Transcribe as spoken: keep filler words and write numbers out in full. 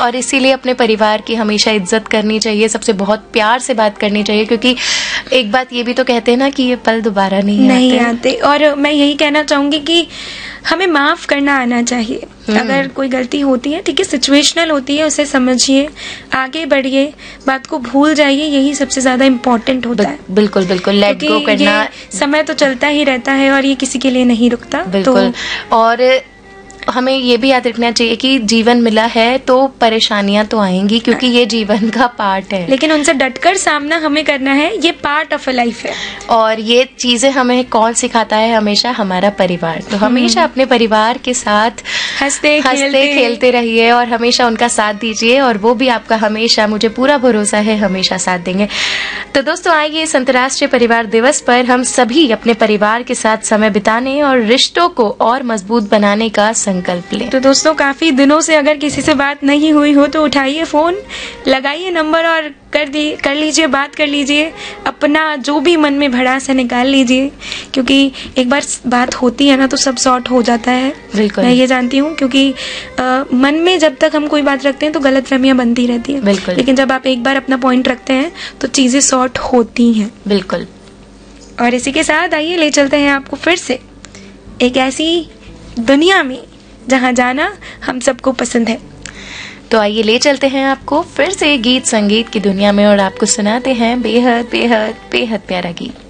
और इसीलिए अपने परिवार की हमेशा इज्जत करनी चाहिए, सबसे बहुत प्यार से बात करनी चाहिए, क्योंकि एक बात ये भी तो कहते हैं ना कि ये पल दोबारा नहीं, नहीं आते। और मैं यही कहना चाहूंगी कि हमें माफ करना आना चाहिए। अगर कोई गलती होती है, ठीक है, सिचुएशनल होती है, उसे समझिए, आगे बढ़िए, बात को भूल जाइए, यही सबसे ज्यादा इम्पोर्टेंट होता है। बिल्कुल बिल्कुल, लेट गो करना। समय तो चलता ही रहता है और ये किसी के लिए नहीं रुकता। बिल्कुल। तो और हमें ये भी याद रखना चाहिए कि जीवन मिला है तो परेशानियां तो आएंगी, क्योंकि ये जीवन का पार्ट है, लेकिन उनसे डटकर सामना हमें करना है, ये पार्ट ऑफ अ लाइफ है। और ये चीजें हमें कौन सिखाता है? हमेशा हमारा परिवार। तो हमेशा अपने परिवार के साथ हंसते हंसते खेलते रहिए और हमेशा उनका साथ दीजिए, और वो भी आपका हमेशा, मुझे पूरा भरोसा है, हमेशा साथ देंगे। तो दोस्तों, आइए इस अंतर्राष्ट्रीय परिवार दिवस पर हम सभी अपने परिवार के साथ समय बिताने और रिश्तों को और मजबूत बनाने का संकल्प लें। तो दोस्तों, काफी दिनों से अगर किसी से बात नहीं हुई हो तो उठाइए फोन, लगाइए नंबर और कर दी कर लीजिए, बात कर लीजिए, अपना जो भी मन में भड़ास है निकाल लीजिए, क्योंकि एक बार बात होती है ना तो सब सॉर्ट हो जाता है। बिल्कुल, मैं ये जानती हूँ, क्योंकि आ, मन में जब तक हम कोई बात रखते हैं तो गलतफहमियां बनती रहती है। बिल्कुल। लेकिन जब आप एक बार अपना पॉइंट रखते हैं तो चीजें सॉर्ट होती हैं। बिल्कुल। और इसी के साथ आइए ले चलते हैं आपको फिर से एक ऐसी दुनिया में जहाँ जाना हम सबको पसंद है। तो आइए ले चलते हैं आपको फिर से गीत संगीत की दुनिया में, और आपको सुनाते हैं बेहद बेहद बेहद प्यारा गीत।